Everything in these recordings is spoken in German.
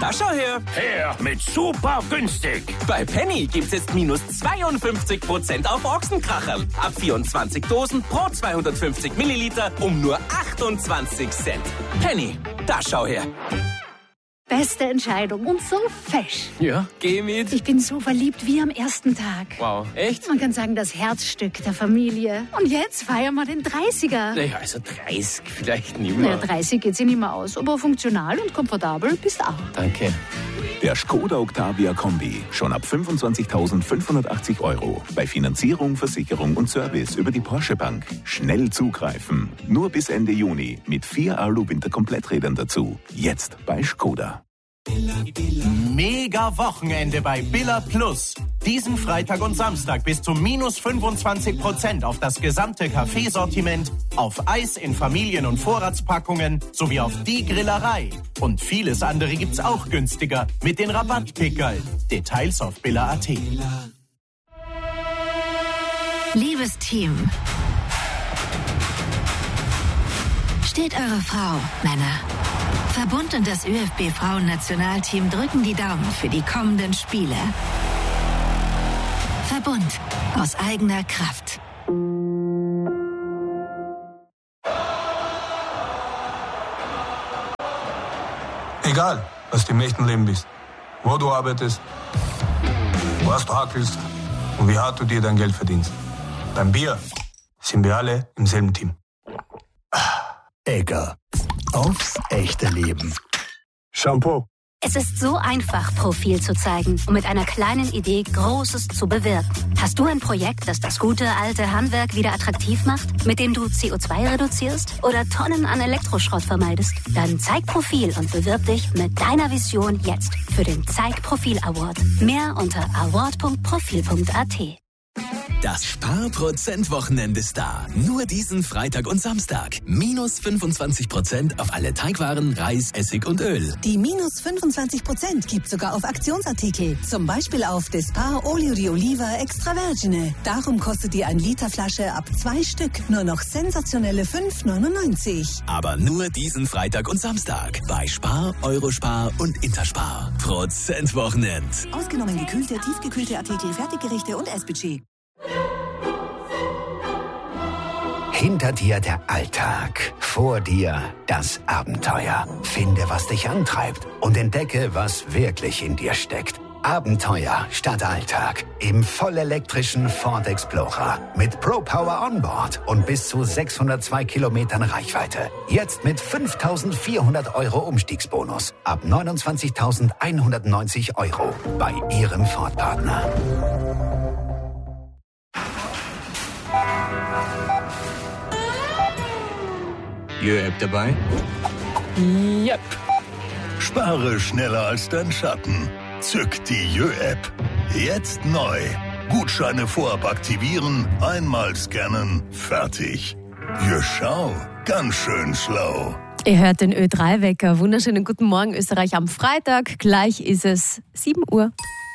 Da schau her. Her mit super günstig. Bei Penny gibt's jetzt minus 52% auf Ochsenkracherl. Ab 24 Dosen pro 250 Milliliter um nur 28 Cent. Penny, da schau her. Beste Entscheidung und so fesch. Ja, geh mit. Ich bin so verliebt wie am ersten Tag. Wow, echt? Man kann sagen, das Herzstück der Familie. Und jetzt feiern wir den 30er. Naja, also 30 vielleicht nicht Naja, mehr. 30 geht sich nicht mehr aus, aber funktional und komfortabel bist auch. Danke. Der Skoda Octavia Kombi. Schon ab 25.580 €. Bei Finanzierung, Versicherung und Service über die Porsche Bank. Schnell zugreifen. Nur bis Ende Juni. Mit 4 Alu-Winter-Kompletträdern dazu. Jetzt bei Skoda. Mega Wochenende bei Billa Plus. Diesen Freitag und Samstag bis zu minus 25% auf das gesamte Kaffeesortiment, auf Eis in Familien- und Vorratspackungen sowie auf die Grillerei. Und vieles andere gibt's auch günstiger mit den Rabattpickerl. Details auf billa.at. Liebes Team, steht eure Frau, Männer. Verbund und das ÖFB-Frauen-Nationalteam drücken die Daumen für die kommenden Spiele. Verbund aus eigener Kraft. Egal, was du im echten Leben bist, wo du arbeitest, was du hackelst und wie hart du dir dein Geld verdienst. Beim Bier sind wir alle im selben Team. Egger. Aufs echte Leben. Shampoo. Es ist so einfach, Profil zu zeigen und mit einer kleinen Idee Großes zu bewirken. Hast du ein Projekt, das das gute alte Handwerk wieder attraktiv macht, mit dem du CO2 reduzierst oder Tonnen an Elektroschrott vermeidest? Dann zeig Profil und bewirb dich mit deiner Vision jetzt für den Zeig Profil Award. Mehr unter award.profil.at. Das Sparprozent-Wochenende ist da. Nur diesen Freitag und Samstag. Minus 25% auf alle Teigwaren, Reis, Essig und Öl. Die minus 25% gibt sogar auf Aktionsartikel. Zum Beispiel auf Despar Olio di Oliva Extra Vergine. Darum kostet die 1 Liter Flasche ab 2 Stück nur noch sensationelle 5,99. Aber nur diesen Freitag und Samstag. Bei Spar, Eurospar und Interspar. Prozent-Wochenend. Ausgenommen gekühlte, tiefgekühlte Artikel, Fertiggerichte und Essbudget. Hinter dir der Alltag, vor dir das Abenteuer. Finde, was dich antreibt und entdecke, was wirklich in dir steckt. Abenteuer statt Alltag im vollelektrischen Ford Explorer mit ProPower Onboard und bis zu 602 Kilometern Reichweite. Jetzt mit 5.400 € Umstiegsbonus ab 29.190 € bei Ihrem Ford-Partner. Jö-App dabei? Yep. Spare schneller als dein Schatten. Zück die Jö-App. Jetzt neu. Gutscheine vorab aktivieren, einmal scannen, fertig. Jö, schau, ganz schön schlau. Ihr hört den Ö3-Wecker. Wunderschönen guten Morgen Österreich am Freitag. Gleich ist es 7 Uhr.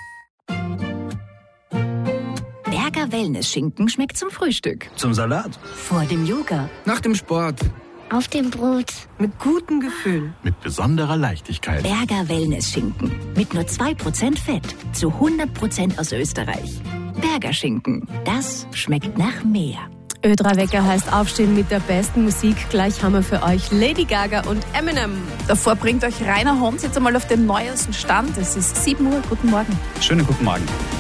Berger Wellness-Schinken schmeckt zum Frühstück. Zum Salat? Vor dem Yoga. Nach dem Sport? Auf dem Brot. Mit gutem Gefühl. Mit besonderer Leichtigkeit. Berger Wellness-Schinken. Mit nur 2% Fett. Zu 100% aus Österreich. Berger Schinken. Das schmeckt nach mehr. Ö3-Wecker heißt aufstehen mit der besten Musik. Gleich haben wir für euch Lady Gaga und Eminem. Davor bringt euch Rainer Hons jetzt einmal auf den neuesten Stand. Es ist 7 Uhr. Guten Morgen. Schönen guten Morgen.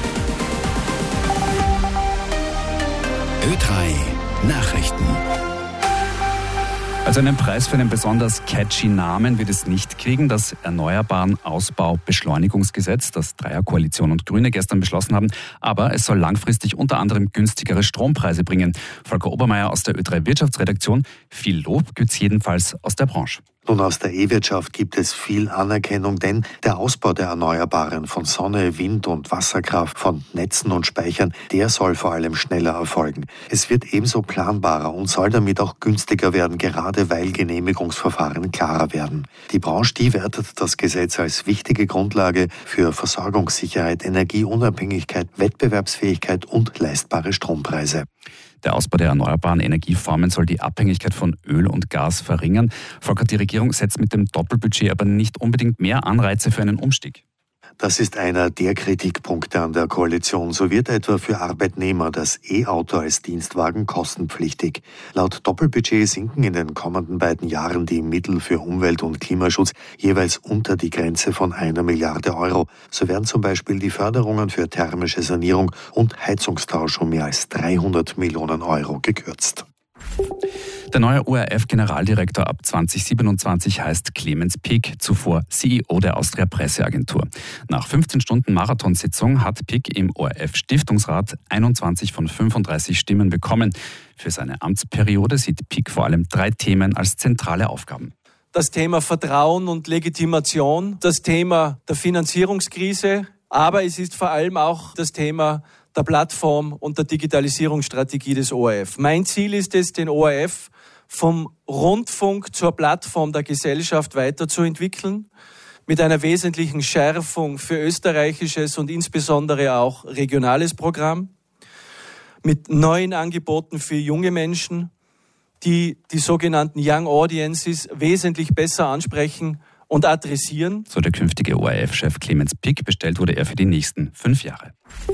Ö3 Nachrichten. Also einen Preis für einen besonders catchy Namen wird es nicht kriegen. Das Erneuerbaren Ausbau-Beschleunigungsgesetz, das Dreierkoalition und Grüne gestern beschlossen haben. Aber es soll langfristig unter anderem günstigere Strompreise bringen. Volker Obermeier aus der Ö3 Wirtschaftsredaktion. Viel Lob gibt's jedenfalls aus der Branche. Nun, aus der E-Wirtschaft gibt es viel Anerkennung, denn der Ausbau der Erneuerbaren von Sonne, Wind und Wasserkraft, von Netzen und Speichern, der soll vor allem schneller erfolgen. Es wird ebenso planbarer und soll damit auch günstiger werden, gerade weil Genehmigungsverfahren klarer werden. Die Branche, die wertet das Gesetz als wichtige Grundlage für Versorgungssicherheit, Energieunabhängigkeit, Wettbewerbsfähigkeit und leistbare Strompreise. Der Ausbau der erneuerbaren Energieformen soll die Abhängigkeit von Öl und Gas verringern. Volker, die Regierung setzt mit dem Doppelbudget aber nicht unbedingt mehr Anreize für einen Umstieg. Das ist einer der Kritikpunkte an der Koalition. So wird etwa für Arbeitnehmer das E-Auto als Dienstwagen kostenpflichtig. Laut Doppelbudget sinken in den kommenden beiden Jahren die Mittel für Umwelt- und Klimaschutz jeweils unter die Grenze von 1 Milliarde Euro. So werden zum Beispiel die Förderungen für thermische Sanierung und Heizungstausch um mehr als 300 Millionen Euro gekürzt. Der neue ORF-Generaldirektor ab 2027 heißt Clemens Pick, zuvor CEO der Austria Presseagentur. Nach 15 Stunden Marathonsitzung hat Pick im ORF-Stiftungsrat 21 von 35 Stimmen bekommen. Für seine Amtsperiode sieht Pick vor allem 3 Themen als zentrale Aufgaben. Das Thema Vertrauen und Legitimation, das Thema der Finanzierungskrise, aber es ist vor allem auch das Thema der Plattform und der Digitalisierungsstrategie des ORF. Mein Ziel ist es, den ORF vom Rundfunk zur Plattform der Gesellschaft weiterzuentwickeln, mit einer wesentlichen Schärfung für österreichisches und insbesondere auch regionales Programm, mit neuen Angeboten für junge Menschen, die sogenannten Young Audiences wesentlich besser ansprechen und adressieren. So der künftige ORF-Chef Clemens Pick, bestellt wurde er für die nächsten 5 Jahre.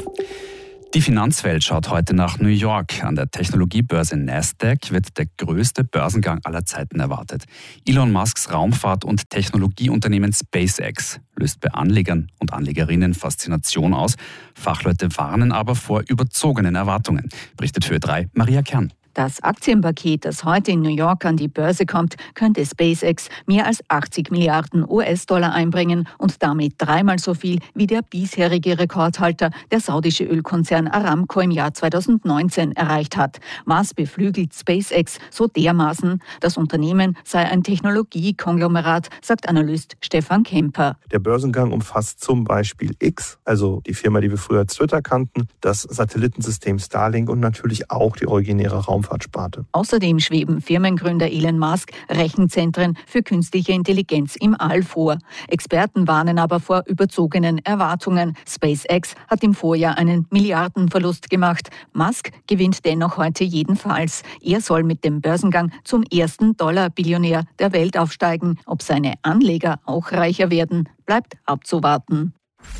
Die Finanzwelt schaut heute nach New York. An der Technologiebörse Nasdaq wird der größte Börsengang aller Zeiten erwartet. Elon Musks Raumfahrt- und Technologieunternehmen SpaceX löst bei Anlegern und Anlegerinnen Faszination aus. Fachleute warnen aber vor überzogenen Erwartungen. Berichtet für Ö3 Maria Kern. Das Aktienpaket, das heute in New York an die Börse kommt, könnte SpaceX mehr als 80 Milliarden US-Dollar einbringen und damit 3-mal so viel wie der bisherige Rekordhalter, der saudische Ölkonzern Aramco im Jahr 2019 erreicht hat. Was beflügelt SpaceX so dermaßen? Das Unternehmen sei ein Technologiekonglomerat, sagt Analyst Stefan Kemper. Der Börsengang umfasst zum Beispiel X, also die Firma, die wir früher als Twitter kannten, das Satellitensystem Starlink und natürlich auch die originäre Raumfahrtsparte. Außerdem schweben Firmengründer Elon Musk Rechenzentren für künstliche Intelligenz im All vor. Experten warnen aber vor überzogenen Erwartungen. SpaceX hat im Vorjahr einen Milliardenverlust gemacht. Musk gewinnt dennoch heute jedenfalls. Er soll mit dem Börsengang zum ersten Dollar-Billionär der Welt aufsteigen. Ob seine Anleger auch reicher werden, bleibt abzuwarten.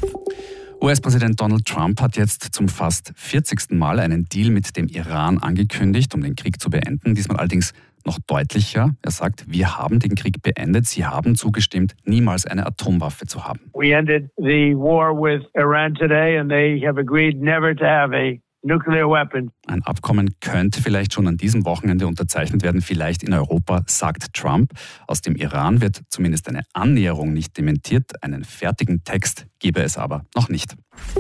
US-Präsident Donald Trump hat jetzt zum fast 40. Mal einen Deal mit dem Iran angekündigt, um den Krieg zu beenden. Diesmal allerdings noch deutlicher. Er sagt, wir haben den Krieg beendet. Sie haben zugestimmt, niemals eine Atomwaffe zu haben. We ended the war with Iran today and they have agreed never to have a nuclear weapon. Ein Abkommen könnte vielleicht schon an diesem Wochenende unterzeichnet werden, vielleicht in Europa, sagt Trump. Aus dem Iran wird zumindest eine Annäherung nicht dementiert. Einen fertigen Text gebe es aber noch nicht.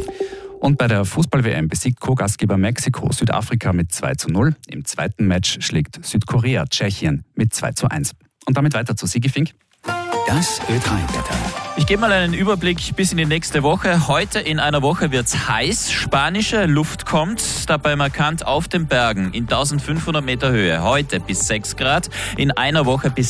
Und bei der Fußball-WM besiegt Co-Gastgeber Mexiko Südafrika mit 2:0. Im zweiten Match schlägt Südkorea Tschechien mit 2:1. Und damit weiter zu Sigi Fink. Das Ö3-Wetter. Ich gebe mal einen Überblick bis in die nächste Woche. Heute in einer Woche wird's heiß. Spanische Luft kommt, dabei markant auf den Bergen in 1500 Meter Höhe. Heute bis 6 Grad, in einer Woche bis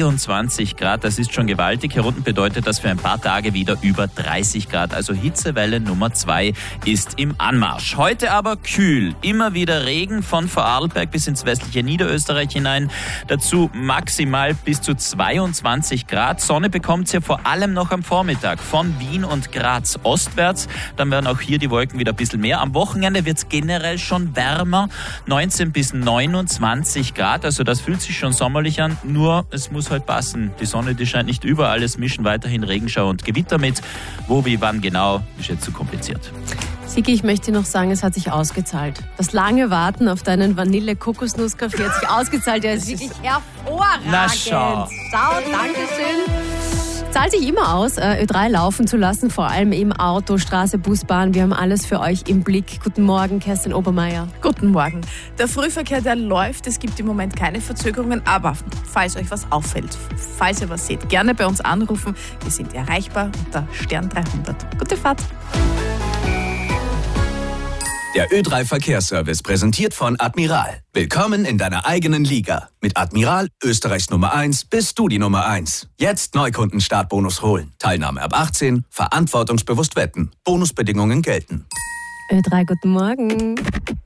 23 Grad. Das ist schon gewaltig. Hier unten bedeutet das für ein paar Tage wieder über 30 Grad. Also Hitzewelle Nummer 2 ist im Anmarsch. Heute aber kühl. Immer wieder Regen von Vorarlberg bis ins westliche Niederösterreich hinein. Dazu maximal bis zu 22 Grad. Sonne bekommt's hier vor allem noch am Vormittag von Wien und Graz ostwärts. Dann werden auch hier die Wolken wieder ein bisschen mehr. Am Wochenende wird es generell schon wärmer. 19 bis 29 Grad. Also das fühlt sich schon sommerlich an. Nur es muss halt passen. Die Sonne, die scheint nicht überall. Es mischen weiterhin Regenschauer und Gewitter mit. Wo, wie, wann genau, ist jetzt zu kompliziert. Sigi, ich möchte noch sagen, es hat sich ausgezahlt. Das lange Warten auf deinen Vanille-Kokosnuss-Kaffee hat sich ausgezahlt. Der ist wirklich hervorragend. Na schau. Dankeschön. Zahlt sich immer aus, Ö3 laufen zu lassen, vor allem im Auto, Straße, Bus, Bahn. Wir haben alles für euch im Blick. Guten Morgen, Kerstin Obermeier. Guten Morgen. Der Frühverkehr, der läuft. Es gibt im Moment keine Verzögerungen, aber falls euch was auffällt, falls ihr was seht, gerne bei uns anrufen. Wir sind erreichbar unter Stern 300. Gute Fahrt. Der Ö3 Verkehrsservice präsentiert von Admiral. Willkommen in deiner eigenen Liga. Mit Admiral, Österreichs Nummer 1, bist du die Nummer 1. Jetzt Neukunden-Startbonus holen. Teilnahme ab 18, verantwortungsbewusst wetten. Bonusbedingungen gelten. Ö3, guten Morgen.